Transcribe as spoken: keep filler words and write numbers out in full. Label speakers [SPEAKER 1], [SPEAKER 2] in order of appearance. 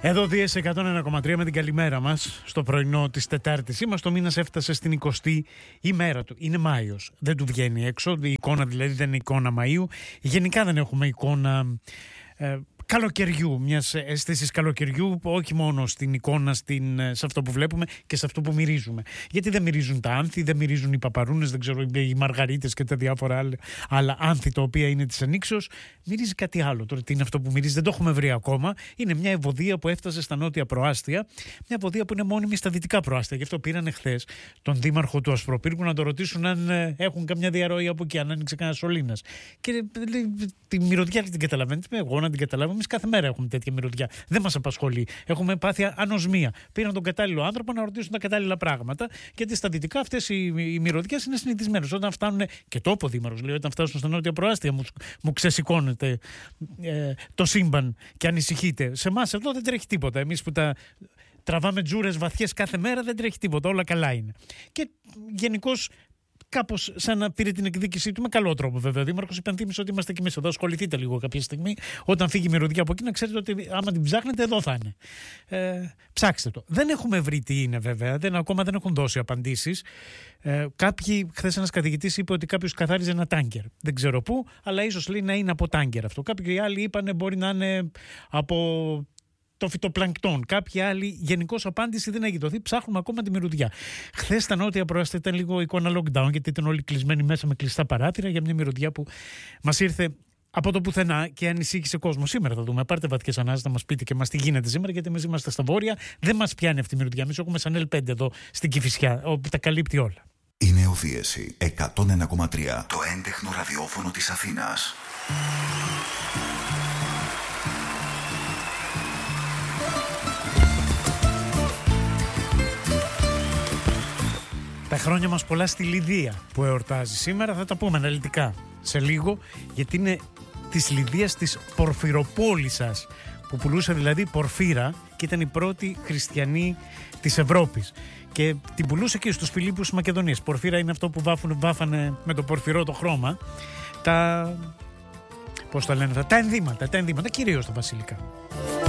[SPEAKER 1] Εδώ Δίες εκατόν ένα κόμμα τρία με την καλημέρα μας στο πρωινό της Τετάρτης. Είμαστε, ο μήνας έφτασε στην εικοστή ημέρα του. Είναι Μάιος. Δεν του βγαίνει έξω. Η εικόνα δηλαδή δεν είναι εικόνα Μαΐου. Γενικά δεν έχουμε εικόνα ε, καλοκαιριού, μιας αίσθησης καλοκαιριού, όχι μόνο στην εικόνα, στην, σε αυτό που βλέπουμε και σε αυτό που μυρίζουμε. Γιατί δεν μυρίζουν τα άνθη, δεν μυρίζουν οι παπαρούνες, δεν ξέρω, οι μαργαρίτες και τα διάφορα άλλα, άλλα άνθη τα οποία είναι της ανοίξεως. Μυρίζει κάτι άλλο. Τώρα τι είναι αυτό που μυρίζει, δεν το έχουμε βρει ακόμα. Είναι μια ευωδία που έφτασε στα νότια προάστια, μια ευωδία που είναι μόνιμη στα δυτικά προάστια. Γι' αυτό πήραν εχθές τον δήμαρχο του Ασπροπύργου να το ρωτήσουν αν έχουν καμιά διαρροή από εκεί, αν άνοιξε κανένα σωλήνας. Και λέει, τη μυρωδιά την καταλαβαίνετε, εγώ να την καταλάβω. Εμείς κάθε μέρα έχουμε τέτοια μυρωδιά. Δεν μας απασχολεί. Έχουμε πάθει ανοσμία. Πήραν τον κατάλληλο άνθρωπο να ρωτήσουν τα κατάλληλα πράγματα. Γιατί στα δυτικά αυτές οι, οι μυρωδιές είναι συνηθισμένες. Όταν φτάνουν. Και το είπε ο Δήμαρχος, λέει, όταν φτάσουν στα νότια προάστια, μου, μου ξεσηκώνεται ε, το σύμπαν και ανησυχείτε. Σε εμάς εδώ δεν τρέχει τίποτα. Εμείς που τα τραβάμε τζούρες βαθιές κάθε μέρα δεν τρέχει τίποτα. Όλα καλά είναι. Και γενικώς. Κάπως σαν να πήρε την εκδίκησή του με καλό τρόπο, βέβαια. Ο Δήμαρχος υπενθύμισε ότι είμαστε κι εμείς εδώ. Ασχοληθείτε λίγο κάποια στιγμή. Όταν φύγει η μυρωδιά από εκεί, να ξέρετε ότι άμα την ψάχνετε, εδώ θα είναι. Ε, ψάξτε το. Δεν έχουμε βρει τι είναι, βέβαια. Δεν, ακόμα δεν έχουν δώσει απαντήσεις. Ε, κάποιοι, χθες ένας καθηγητής είπε ότι κάποιος καθάριζε ένα τάγκερ. Δεν ξέρω πού, αλλά ίσως λέει να είναι από τάγκερ αυτό. Κάποιοι άλλοι είπανε μπορεί να είναι από το φυτοπλανκτόν. Κάποιοι άλλοι, γενικώς απάντηση δεν έχει δοθεί. Ψάχνουμε ακόμα τη μυρωδιά. Χθες στα νότια προάστια ήταν λίγο εικόνα lockdown, γιατί ήταν όλοι κλεισμένοι μέσα με κλειστά παράθυρα για μια μυρωδιά που μας ήρθε από το πουθενά και ανησύχησε κόσμο. Σήμερα θα δούμε. Πάρτε βαθιές ανάσες να μας πείτε και μας τι γίνεται σήμερα, γιατί εμείς είμαστε στα βόρεια. Δεν μας πιάνει αυτή η μυρωδιά. Εμείς έχουμε σαν ελ πέντε εδώ στην Κηφισιά, όπου τα καλύπτει όλα.
[SPEAKER 2] Είναι ο Δίεση εκατόν ένα κόμμα τρία, το έντεχνο ραδιόφωνο της Αθήνας.
[SPEAKER 1] Τα χρόνια μας πολλά στη Λιδία που εορτάζει σήμερα, θα τα πούμε αναλυτικά σε λίγο, γιατί είναι της Λιδίας της Πορφυροπόλισσας, που πουλούσε δηλαδή πορφύρα και ήταν η πρώτη χριστιανή της Ευρώπης. Και την πουλούσε και στους Φιλίππους της Μακεδονίας. Πορφύρα είναι αυτό που βάφουν, βάφανε με το πορφυρό το χρώμα τα, πώς τα λένε, τα ενδύματα, τα ενδύματα κυρίως τα βασιλικά.